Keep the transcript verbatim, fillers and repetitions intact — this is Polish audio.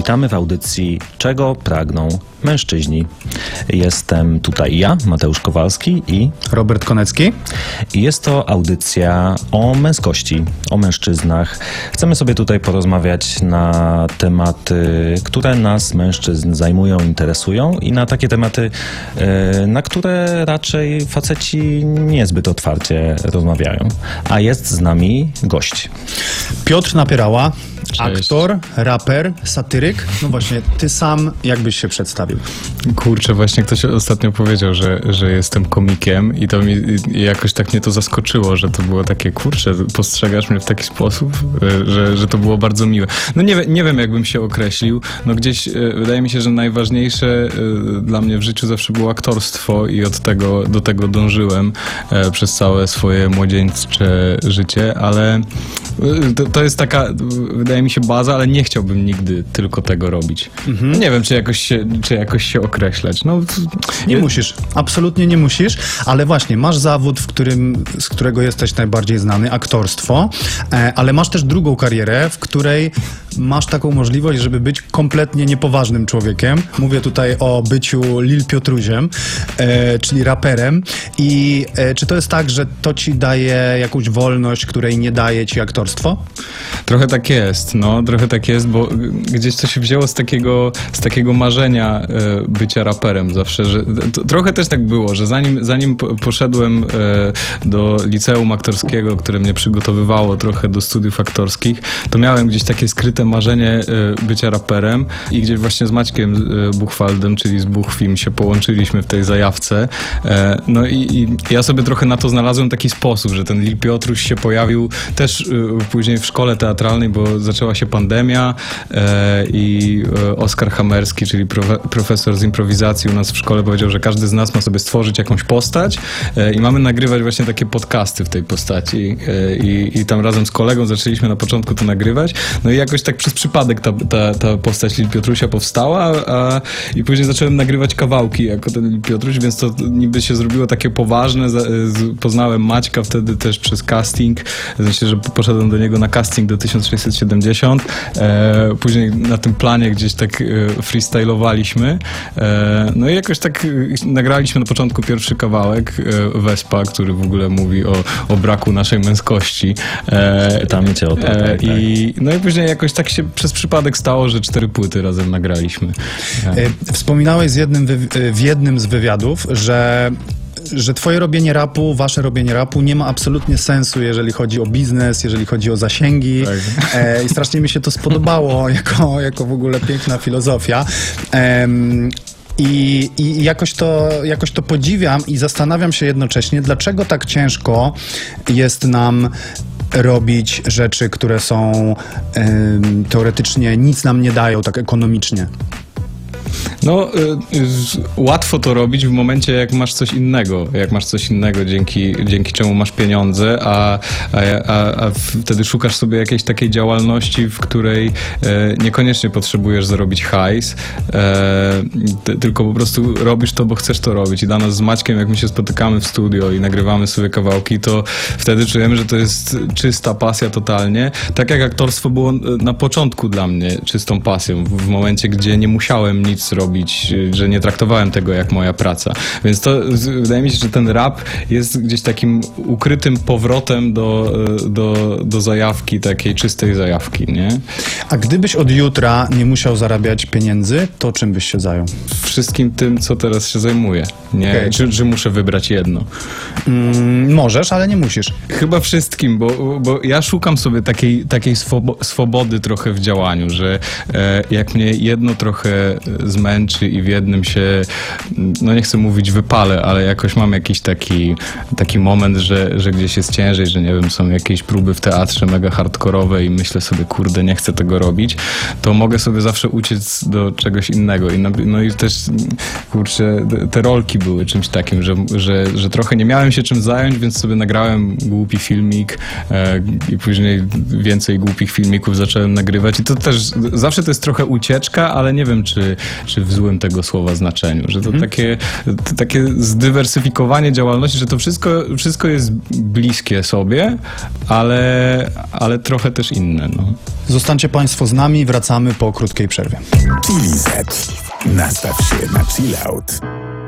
Witamy w audycji Czego pragną mężczyźni. Jestem tutaj ja, Mateusz Kowalski i Robert Konecki. I jest to audycja o męskości, o mężczyznach. Chcemy sobie tutaj porozmawiać na tematy, które nas mężczyzn zajmują, interesują i na takie tematy, na które raczej faceci niezbyt otwarcie rozmawiają. A jest z nami gość. Piotr Napierała, Cześć. Aktor, raper, satyryk. No właśnie, ty sam jakbyś się przedstawił? Kurczę, właśnie ktoś ostatnio powiedział, że, że jestem komikiem i to mi i jakoś tak mnie to zaskoczyło, że to było takie, kurczę, postrzegasz mnie w taki sposób, że, że to było bardzo miłe. No nie, nie wiem, jakbym się określił. No gdzieś wydaje mi się, że najważniejsze dla mnie w życiu zawsze było aktorstwo i od tego, do tego dążyłem przez całe swoje młodzieńcze życie, ale to, to jest taka, wydaje mi się, baza, ale nie chciałbym nigdy tylko tego robić. Mhm. No nie wiem, czy jakoś się, czy jakoś się określać. No, nie musisz, absolutnie nie musisz, ale właśnie masz zawód, w którym, z którego jesteś najbardziej znany, aktorstwo, ale masz też drugą karierę, w której masz taką możliwość, żeby być kompletnie niepoważnym człowiekiem. Mówię tutaj o byciu Lil Piotruziem, e, czyli raperem. I e, czy to jest tak, że to ci daje jakąś wolność, której nie daje ci aktorstwo? Trochę tak jest, no, trochę tak jest, bo gdzieś to się wzięło z takiego, z takiego marzenia e, bycia raperem zawsze, że to, trochę też tak było, że zanim, zanim poszedłem e, do liceum aktorskiego, które mnie przygotowywało trochę do studiów aktorskich, to miałem gdzieś takie skryte marzenie e, bycia raperem i gdzieś właśnie z Maćkiem e, Buchwaldem, czyli z Buchfim, się połączyliśmy w tej zajawce. E, no i, i ja sobie trochę na to znalazłem taki sposób, że ten Lil Piotruś się pojawił też e, później w szkole teatralnej, bo zaczęła się pandemia e, i e, Oskar Hamerski, czyli profe, profesor z improwizacji u nas w szkole, powiedział, że każdy z nas ma sobie stworzyć jakąś postać e, i mamy nagrywać właśnie takie podcasty w tej postaci e, i, i tam razem z kolegą zaczęliśmy na początku to nagrywać, no i jakoś tak przez przypadek ta, ta, ta postać Lil Piotrusia powstała, a, i później zacząłem nagrywać kawałki jako ten Lil Piotruś, więc to niby się zrobiło takie poważne. Poznałem Maćka wtedy też przez casting, znaczy, że poszedłem do niego na casting do tysiąc sześćset siedemdziesiąt, e, później na tym planie gdzieś tak e, freestylowaliśmy, e, no i jakoś tak e, nagraliśmy na początku pierwszy kawałek, e, Wespa, który w ogóle mówi o, o braku naszej męskości. E, Pytamy cię o to. E, tak, i, no i później jakoś tak się przez przypadek stało, że cztery płyty razem nagraliśmy. E, wspominałeś z jednym wy- w jednym z wywiadów, że że twoje robienie rapu, wasze robienie rapu nie ma absolutnie sensu, jeżeli chodzi o biznes, jeżeli chodzi o zasięgi. Tak. E, I strasznie mi się to spodobało jako, jako w ogóle piękna filozofia. E, I, I jakoś to, jakoś to podziwiam i zastanawiam się jednocześnie, dlaczego tak ciężko jest nam robić rzeczy, które są e, teoretycznie nic nam nie dają, tak ekonomicznie. No, y, y, łatwo to robić w momencie, jak masz coś innego, jak masz coś innego, dzięki, dzięki czemu masz pieniądze, a, a, a, a wtedy szukasz sobie jakiejś takiej działalności, w której e, niekoniecznie potrzebujesz zarobić hajs, e, ty, tylko po prostu robisz to, bo chcesz to robić. I dla nas z Maćkiem, jak my się spotykamy w studio i nagrywamy sobie kawałki, to wtedy czujemy, że to jest czysta pasja totalnie. Tak jak aktorstwo było na początku dla mnie czystą pasją, w, w momencie, gdzie nie musiałem nic robić, że nie traktowałem tego jak moja praca. Więc to wydaje mi się, że ten rap jest gdzieś takim ukrytym powrotem do, do, do zajawki, takiej czystej zajawki, nie? A gdybyś od jutra nie musiał zarabiać pieniędzy, to czym byś się zajął? Wszystkim tym, co teraz się zajmuję. Nie? Okay. Czy, czy muszę wybrać jedno? Mm, możesz, ale nie musisz. Chyba wszystkim, bo, bo ja szukam sobie takiej, takiej swobo- swobody trochę w działaniu, że e, jak mnie jedno trochę zmęczy i w jednym się, no nie chcę mówić wypalę, ale jakoś mam jakiś taki, taki moment, że, że gdzieś jest ciężej, że nie wiem, są jakieś próby w teatrze mega hardkorowe i myślę sobie, kurde, nie chcę tego robić, to mogę sobie zawsze uciec do czegoś innego. I no, no i też, kurczę, te rolki były czymś takim, że, że, że trochę nie miałem się czym zająć, więc sobie nagrałem głupi filmik e, i później więcej głupich filmików zacząłem nagrywać i to też, zawsze to jest trochę ucieczka, ale nie wiem, czy, czy w złym tego słowa znaczeniu, że to Mhm. takie, to takie zdywersyfikowanie działalności, że to wszystko, wszystko jest bliskie sobie, ale, ale trochę też inne, no. Zostańcie Państwo z nami, wracamy po krótkiej przerwie. Chili Z. Nastaw się na chill out.